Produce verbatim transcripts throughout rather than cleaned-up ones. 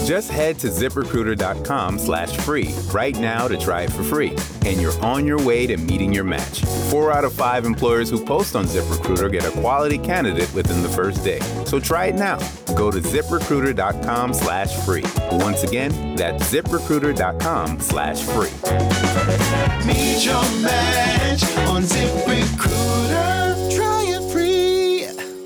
Just head to ZipRecruiter.com slash free right now to try it for free. And you're on your way to meeting your match. Four out of five employers who post on ZipRecruiter get a quality candidate within the first day. So try it now. Go to ZipRecruiter.com slash free. Once again, that's ZipRecruiter.com slash free. Meet your match on ZipRecruiter. Try it free.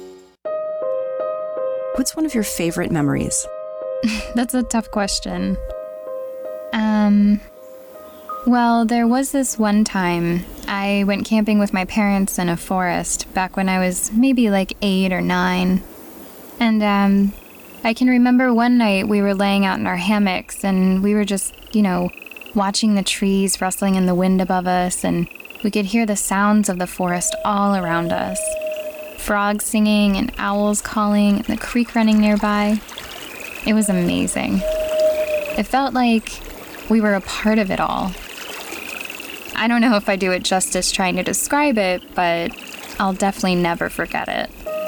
What's one of your favorite memories? That's a tough question. Um, well, there was this one time I went camping with my parents in a forest back when I was maybe like eight or nine. And um, I can remember one night we were laying out in our hammocks and we were just, you know, watching the trees rustling in the wind above us, and we could hear the sounds of the forest all around us. Frogs singing and owls calling and the creek running nearby. It was amazing. It felt like we were a part of it all. I don't know if I do it justice trying to describe it, but I'll definitely never forget it.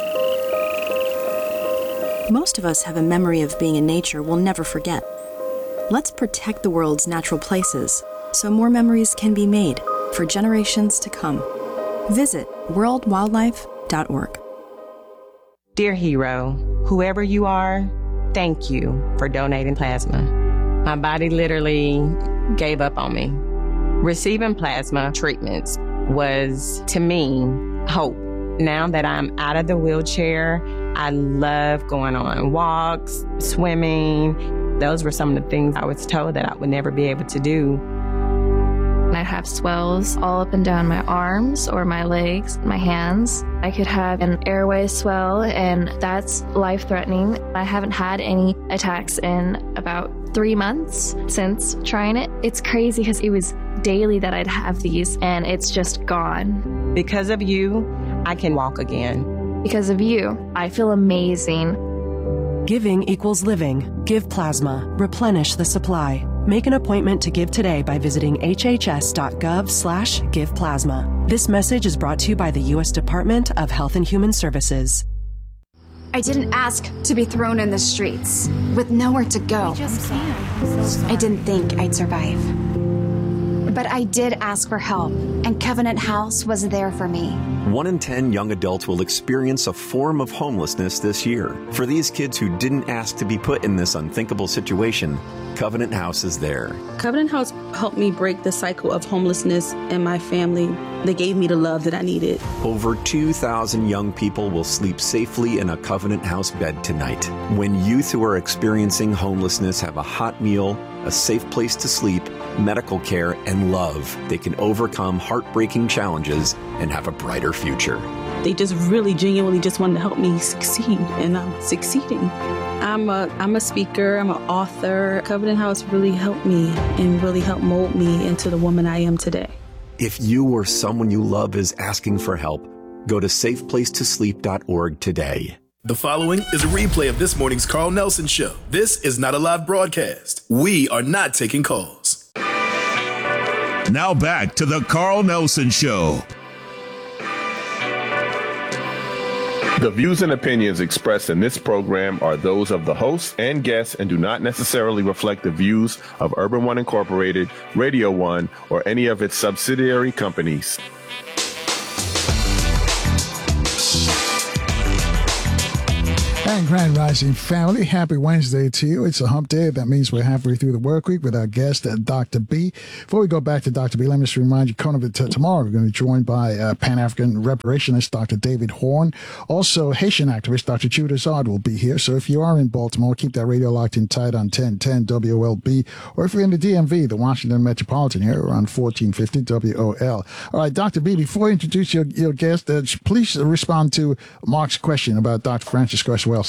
Most of us have a memory of being in nature we'll never forget. Let's protect the world's natural places so more memories can be made for generations to come. Visit world wildlife dot org. Dear hero, whoever you are, thank you for donating plasma. My body literally gave up on me. Receiving plasma treatments was, to me, hope. Now that I'm out of the wheelchair, I love going on walks, swimming. Those were some of the things I was told that I would never be able to do. I'd have swells all up and down my arms or my legs, my hands. I could have an airway swell, and that's life-threatening. I haven't had any attacks in about three months since trying it. It's crazy because it was daily that I'd have these, and it's just gone. Because of you, I can walk again. Because of you, I feel amazing. Giving equals living. Give plasma. Replenish the supply. Make an appointment to give today by visiting hhs.gov slash give plasma. This message is brought to you by the U S Department of Health and Human Services. I didn't ask to be thrown in the streets with nowhere to go. Just can't. I didn't think I'd survive. But I did ask for help, and Covenant House was there for me. One in ten young adults will experience a form of homelessness this year. For these kids who didn't ask to be put in this unthinkable situation, Covenant House is there. Covenant House helped me break the cycle of homelessness in my family. They gave me the love that I needed. Over two thousand young people will sleep safely in a Covenant House bed tonight. When youth who are experiencing homelessness have a hot meal, a safe place to sleep, medical care, and love, they can overcome heartbreaking challenges and have a brighter future. They just really genuinely just wanted to help me succeed, and I'm succeeding. I'm a I'm a speaker, I'm an author. Covenant House really helped me and really helped mold me into the woman I am today. If you or someone you love is asking for help, go to safe place to sleep dot org today. The following is a replay of this morning's Carl Nelson Show. This is not a live broadcast. We are not taking calls. Now back to the Carl Nelson Show. The views and opinions expressed in this program are those of the host and guests and do not necessarily reflect the views of Urban One Incorporated, Radio One, or any of its subsidiary companies. And Grand Rising family, happy Wednesday to you. It's a hump day. That means we're halfway through the work week with our guest, uh, Doctor B. Before we go back to Doctor B, let me just remind you, coming up t- tomorrow, we're going to be joined by uh, Pan-African reparationist Doctor David Horn. Also, Haitian activist Doctor Chuda Zard will be here. So if you are in Baltimore, keep that radio locked in tight on ten ten W O L B. Or if you're in the D M V, the Washington Metropolitan area, around fourteen fifty W O L. All right, Doctor B, before you introduce your, your guest, uh, please respond to Mark's question about Doctor Francis Cress Welsing.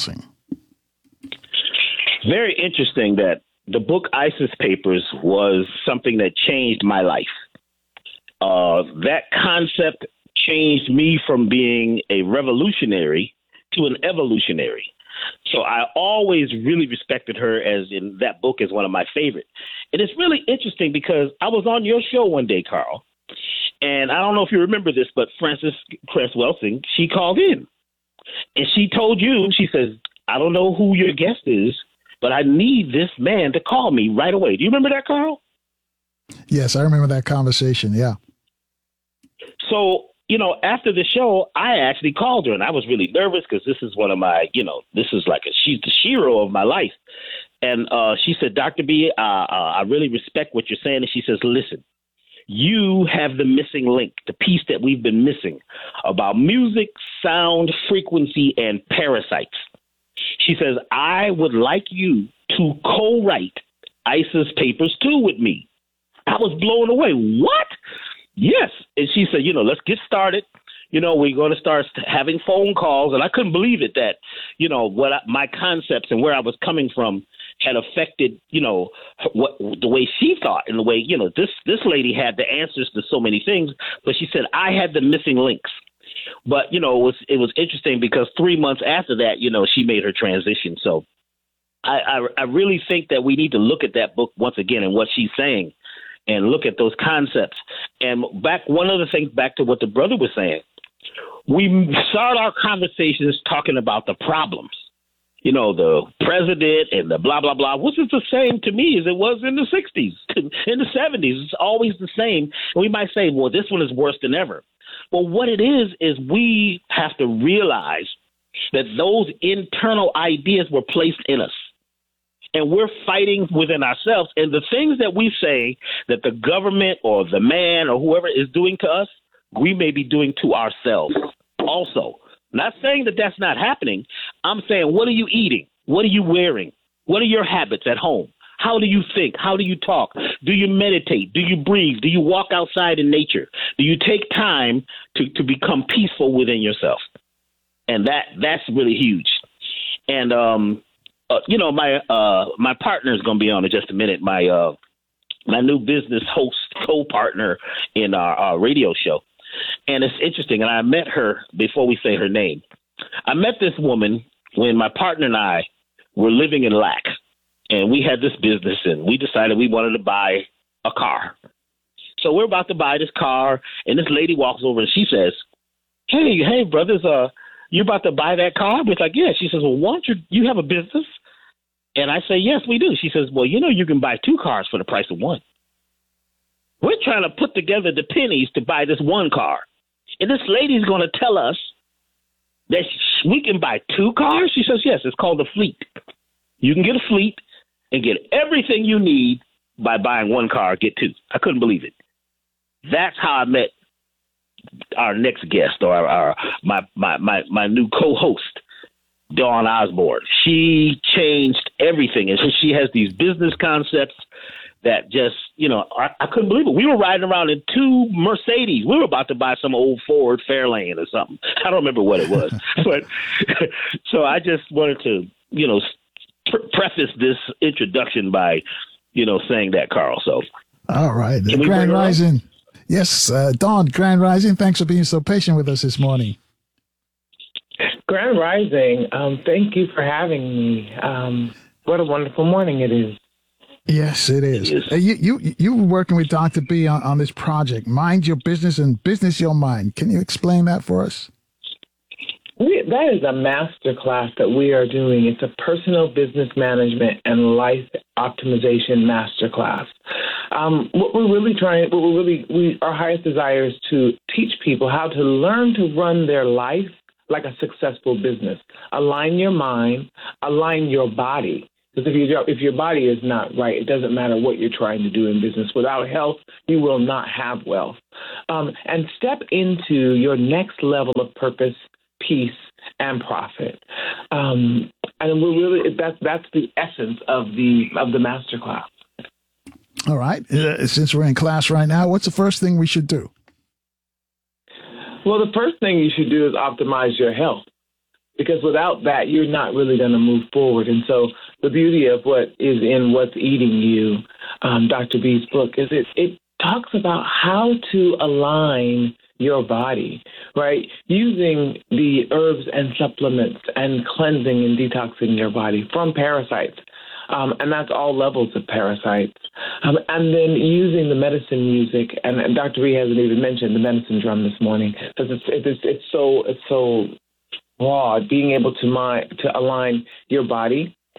Very interesting that the book ISIS Papers was something that changed my life. Uh, that concept changed me from being a revolutionary to an evolutionary. So I always really respected her, as in that book is one of my favorite. And it's really interesting because I was on your show one day, Carl, and I don't know if you remember this, but Francis Cress Welsing, she called in and she told you, she says, I don't know who your guest is, but I need this man to call me right away. Do you remember that, Carl? Yes, I remember that conversation. Yeah. So, you know, after the show, I actually called her, and I was really nervous because this is one of my, you know, this is like a, she's the hero of my life. And uh, she said, Doctor B, uh, uh, I really respect what you're saying. And she says, listen, you have the missing link, the piece that we've been missing about music, sound, frequency, and parasites. She says, I would like you to co-write Isis Papers two with me. I was blown away. What? Yes. And she said, you know, let's get started. You know, we're going to start having phone calls. And I couldn't believe it that, you know, what I, my concepts and where I was coming from had affected, you know, what the way she thought and the way, you know, this this lady had the answers to so many things. But she said, I had the missing links. But, you know, it was it was interesting because three months after that, you know, she made her transition. So I, I, I really think that we need to look at that book once again and what she's saying and look at those concepts. And back, one of the things back to what the brother was saying, we start our conversations talking about the problems. You know, the president and the blah, blah, blah, which is the same to me as it was in the sixties, in the seventies. It's always the same. And we might say, well, this one is worse than ever. Well, what it is, is we have to realize that those internal ideas were placed in us. And we're fighting within ourselves. And the things that we say that the government or the man or whoever is doing to us, we may be doing to ourselves also. Not saying that that's not happening. I'm saying, what are you eating? What are you wearing? What are your habits at home? How do you think? How do you talk? Do you meditate? Do you breathe? Do you walk outside in nature? Do you take time to, to become peaceful within yourself? And that that's really huge. And, um, uh, you know, my uh, my partner is going to be on in just a minute. My uh, my new business host, co-partner in our, our radio show. And it's interesting. And I met her before we say her name. I met this woman when my partner and I were living in lack. And we had this business, and we decided we wanted to buy a car. So we're about to buy this car, and this lady walks over and she says, hey, hey, brothers, uh, you about to buy that car? We're like, yeah. She says, well, why don't you, you have a business? And I say, yes, we do. She says, well, you know, you can buy two cars for the price of one. We're trying to put together the pennies to buy this one car. And this lady's going to tell us that we can buy two cars? She says, yes, it's called a fleet. You can get a fleet and get everything you need by buying one car, get two. I couldn't believe it. That's how I met our next guest, or our, our my, my, my, my new co-host, Dawn Osborne. She changed everything. And so she has these business concepts that just, you know, I, I couldn't believe it. We were riding around in two Mercedes. We were about to buy some old Ford Fairlane or something. I don't remember what it was. But so I just wanted to, you know, pre- preface this introduction by, you know, saying that, Carl. So, all right. Grand Rising. Yes, uh, Dawn, Grand Rising. Thanks for being so patient with us this morning. Grand Rising. Um, thank you for having me. Um, what a wonderful morning it is. Yes, it is. It is. Uh, you, you, you were working with Doctor B on, on this project, Mind Your Business and Business Your Mind. Can you explain that for us? We, that is a master class that we are doing. It's a personal business management and life optimization master class. Um, what we're really trying, what we're really, we, our highest desire is to teach people how to learn to run their life like a successful business. Align your mind, align your body. Because if your if your body is not right, it doesn't matter what you're trying to do in business. Without health, you will not have wealth. Um, and step into your next level of purpose, peace, and profit. Um, and we're really that's that's the essence of the of the masterclass. All right. Uh, since we're in class right now, what's the first thing we should do? Well, the first thing you should do is optimize your health. Because without that, you're not really going to move forward. And so the beauty of what is in What's Eating You, um, Doctor B's book, is it, it talks about how to align your body, right? Using the herbs and supplements and cleansing and detoxing your body from parasites. Um, and that's all levels of parasites. Um, and then using the medicine music, and, and Doctor B hasn't even mentioned the medicine drum this morning, because it's, it's, it's so, it's so broad, being able to mind, to align your body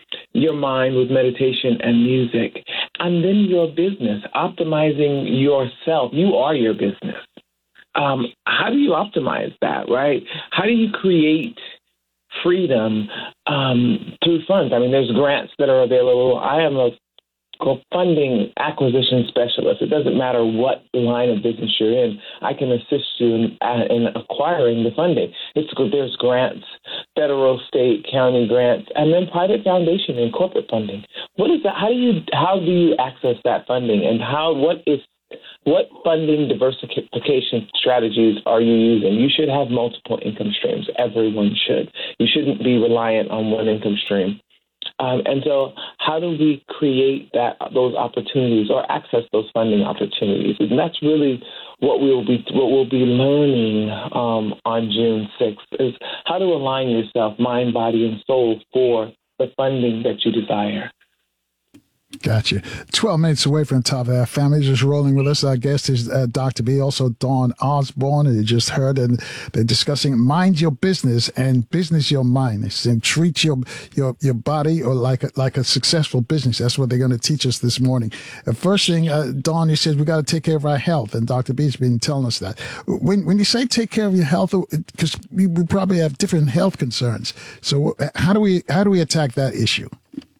your mind with meditation and music, and then your business, optimizing yourself. You are your business. Um, how do you optimize that, right? How do you create freedom um, through funds? I mean, there's grants that are available. I am a funding acquisition specialist. It doesn't matter what line of business you're in. I can assist you in, in acquiring the funding. It's there's grants, federal, state, county grants, and then private foundation and corporate funding. What is that? How do you how do you access that funding, and how what is what funding diversification strategies are you using? You should have multiple income streams. Everyone should. You shouldn't be reliant on one income stream. Um, and so how do we create that those opportunities or access those funding opportunities? And that's really what we'll be what we'll be learning um, on June sixth is how to align yourself, mind, body, and soul for the funding that you desire. Gotcha. twelve minutes away from the top of our family. Just rolling with us. Our guest is uh, Doctor B, also Dawn Osborne, and you just heard, and they're discussing mind your business and business your mind. They say treat your your your body or like a, like a successful business. That's what they're going to teach us this morning. The first thing, uh, Dawn, you said we got to take care of our health, and Doctor B's been telling us that. When when you say take care of your health, because we, we probably have different health concerns. So how do we how do we attack that issue?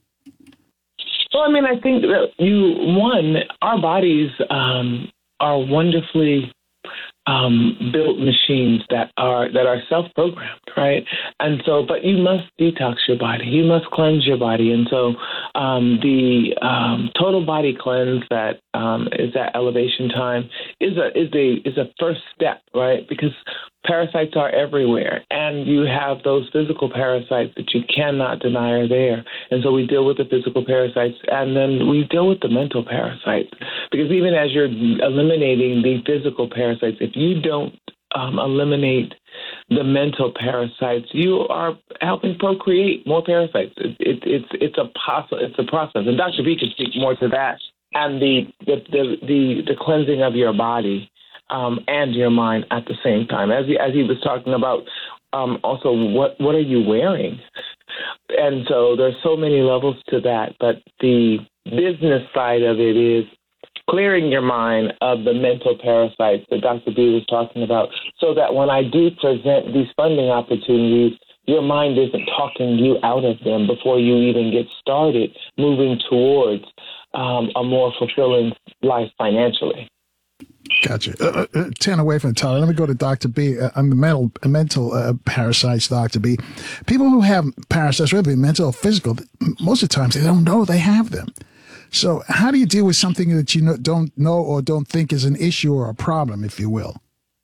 Well, I mean, I think that you, one, our bodies um, are wonderfully um, built machines that are that are self-programmed, right? And so, but you must detox your body. You must cleanse your body. And so um, the um, total body cleanse that um, is at Elevation Time is a is a is a first step, right? Because parasites are everywhere, and you have those physical parasites that you cannot deny are there. And so we deal with the physical parasites, and then we deal with the mental parasites. Because even as you're eliminating the physical parasites, if you don't um, eliminate the mental parasites, you are helping procreate more parasites. It, it, it's it's a poss- it's a process, and Doctor B can speak more to that. And the the the the, the cleansing of your body. Um, and your mind at the same time. As he, as he was talking about, um, also, what, what are you wearing? And so there's so many levels to that, but the business side of it is clearing your mind of the mental parasites that Doctor B was talking about, so that when I do present these funding opportunities, your mind isn't talking you out of them before you even get started moving towards um, a more fulfilling life financially. Gotcha. Uh, uh, ten away from the tower. Let me go to Doctor B. Uh, on the mental, mental uh, parasites, Doctor B. People who have parasites, whether it be mental or physical, most of the times they don't know they have them. So how do you deal with something that you know, don't know or don't think is an issue or a problem, if you will?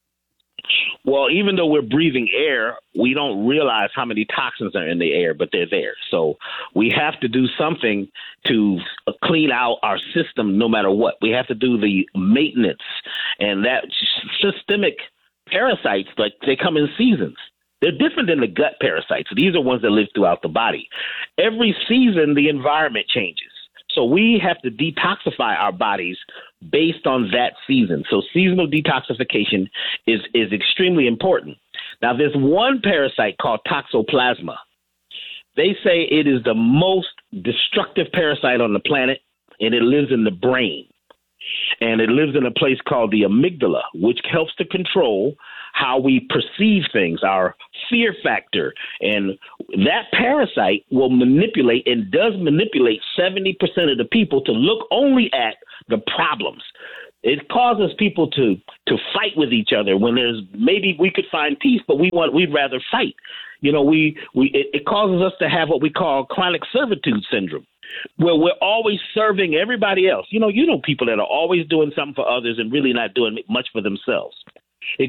Well, even though we're breathing air, we don't realize how many toxins are in the air, but they're there. So we have to do something to clean out our system no matter what. We have to do the maintenance. And that systemic parasites, like they come in seasons. They're different than the gut parasites. These are ones that live throughout the body. Every season, the environment changes. So we have to detoxify our bodies based on that season. So seasonal detoxification is, is extremely important. Now, there's one parasite called Toxoplasma. They say it is the most destructive parasite on the planet, and it lives in the brain. And it lives in a place called the amygdala, which helps to control how we perceive things, our fear factor. And that parasite will manipulate and does manipulate seventy percent of the people to look only at the problems. It causes people to to fight with each other when there's maybe we could find peace, but we want we'd rather fight. You know, we we it, it causes us to have what we call chronic servitude syndrome, where we're always serving everybody else. You know, you know people that are always doing something for others and really not doing much for themselves. It